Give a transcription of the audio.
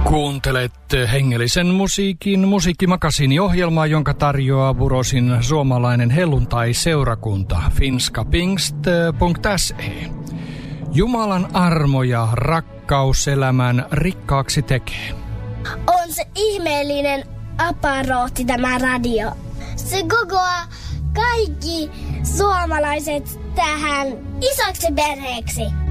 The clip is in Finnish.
Kuuntelet hengellisen musiikin musiikkimakasiiniohjelmaa, jonka tarjoaa Burosin suomalainen helluntai-seurakunta finskapingst.se. Jumalan armo ja rakkaus elämän rikkaaksi tekee. On se ihmeellinen aparaatti tämä radio. Se kokoaa kaikki suomalaiset tähän isoksi perheeksi.